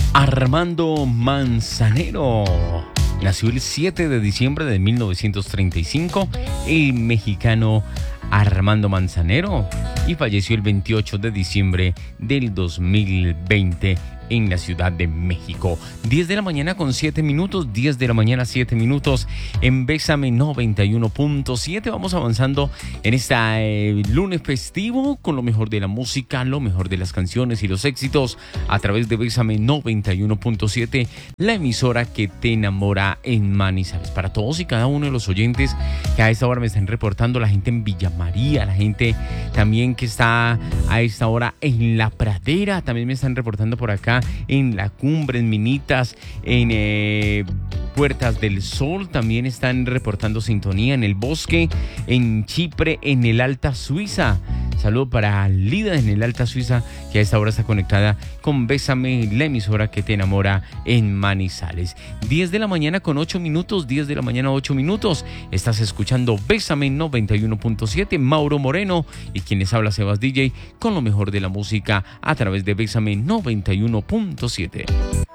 Armando Manzanero. Nació el 7 de diciembre de 1935, el mexicano Armando Manzanero, y falleció el 28 de diciembre del 2020 en la Ciudad de México. 10 de la mañana con 7 minutos, 10 de la mañana 7 minutos en Bésame 91.7. Vamos avanzando en este lunes festivo con lo mejor de la música, lo mejor de las canciones y los éxitos a través de Bésame 91.7, la emisora que te enamora en Manizales. Para todos y cada uno de los oyentes que a esta hora me están reportando, la gente en Villa María, la gente también que está a esta hora en La Pradera, también me están reportando por acá en La Cumbre, en Minitas, en Puertas del Sol, también están reportando sintonía en El Bosque, en Chipre, en el Alta Suiza. Saludo para Lida en el Alta Suiza, que a esta hora está conectada con Bésame, la emisora que te enamora en Manizales. 10 de la mañana con 8 minutos, 10 de la mañana 8 minutos. Estás escuchando Bésame 91.7, Mauro Moreno y quienes habla Sebas DJ con lo mejor de la música a través de Bésame 91.7.